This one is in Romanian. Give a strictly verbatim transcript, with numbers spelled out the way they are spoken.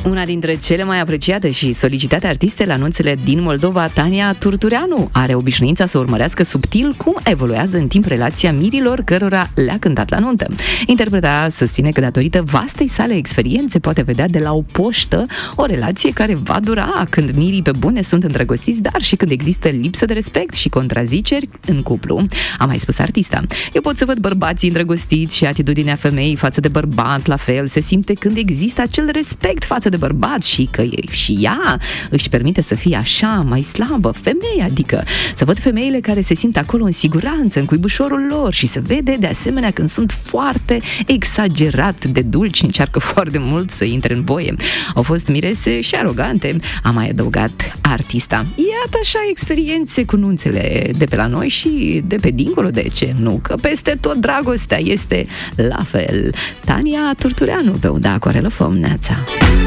Una dintre cele mai apreciate și solicitate artiste la anunțele din Moldova, Tania Turtureanu, are obișnuința să urmărească subtil cum evoluează în timp relația mirilor cărora le-a cântat la nuntă. Interpreta susține că datorită vastei sale experiențe poate vedea de la o poștă o relație care va dura când mirii pe bune sunt îndrăgostiți, dar și când există lipsă de respect și contraziceri în cuplu. A mai spus artista: eu pot să văd bărbații îndrăgostiți și atitudinea femeii față de bărbat la fel se simte când există acel respect față de bărbat și că e, și ea își permite să fie așa mai slabă, femeie, adică să văd femeile care se simt acolo în siguranță, în cuibușorul lor, și se vede de asemenea când sunt foarte exagerat de dulci, încearcă foarte mult să intre în voie. Au fost mirese și arogante, a mai adăugat artista. Iată așa experiențe cu nunțele de pe la noi și de pe dincolo, de ce nu? Că peste tot dragostea este la fel. Tania Turtureanu pe Uda Corelă Fomneața.